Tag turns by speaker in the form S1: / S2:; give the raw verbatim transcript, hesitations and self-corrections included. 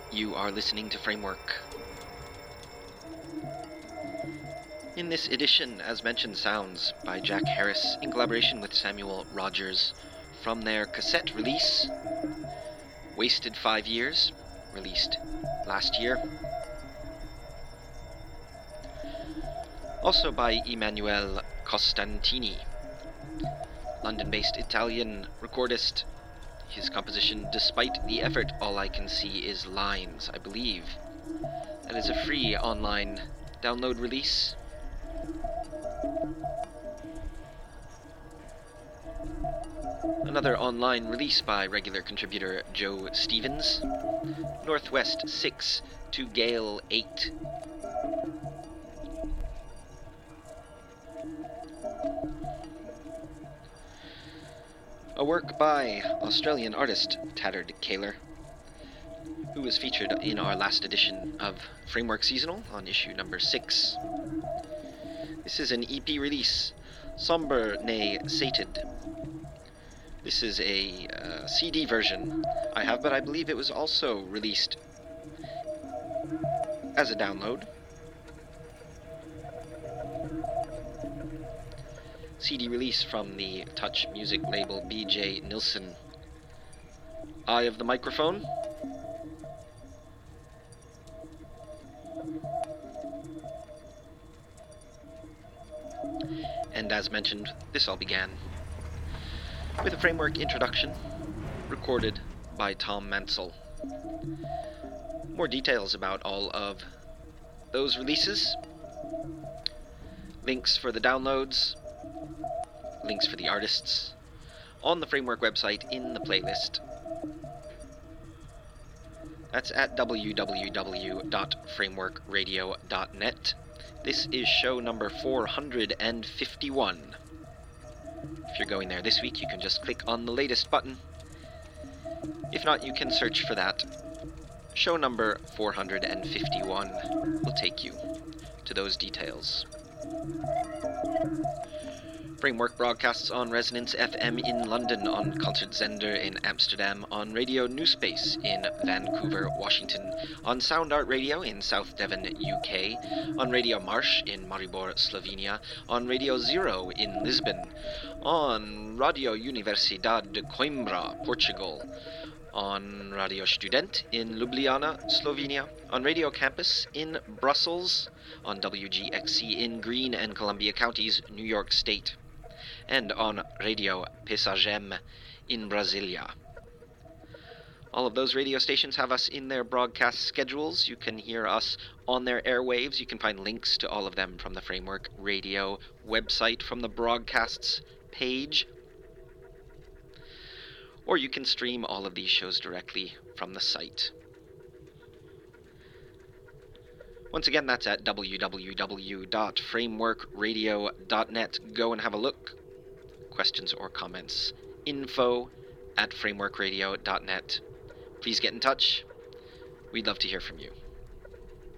S1: You are listening to Framework. In this edition, as mentioned, sounds by Jack Harris in collaboration with Samuel Rogers from their cassette release, Wasted Five Years, released last year. Also by Emanuele Costantini, London-based Italian recordist. His composition, Despite the Effort, All I Can See Is Lines, I believe. That is a free online download release. Another online release by regular contributor Joe Stevens, Northwest six to Gale eight. A work by Australian artist Tattered Kaler, who was featured in our last edition of Framework Seasonal on issue number six. This is an E P release, Somber Nay Sated. This is a uh, C D version I have, but I believe it was also released as a download. C D release from the Touch Music label B J Nilsson. Eye of the Microphone. And as mentioned, this all began with a Framework introduction recorded by Tom Mansell. More details about all of those releases, links for the downloads, links for the artists, on the Framework website in the playlist. That's at w w w dot framework radio dot net. This is show number four hundred fifty-one. If you're going there this week, you can just click on the latest button. If not, you can search for that. Show number four hundred fifty-one will take you to those details. Framework broadcasts on Resonance F M in London, on Concertzender in Amsterdam, on Radio New Space in Vancouver, Washington, on Sound Art Radio in South Devon, U K, on Radio Marsh in Maribor, Slovenia, on Radio Zero in Lisbon, on Radio Universidad de Coimbra, Portugal, on Radio Student in Ljubljana, Slovenia, on Radio Campus in Brussels, on W G X C in Greene and Columbia Counties, New York State, and on Radio Pesagem in Brasilia. All of those radio stations have us in their broadcast schedules. You can hear us on their airwaves. You can find links to all of them from the Framework Radio website, from the broadcasts page. Or you can stream all of these shows directly from the site. Once again, that's at w w w dot framework radio dot net. Go and have a look. Questions or comments, info at framework radio dot net. Please get in touch. We'd love to hear from you.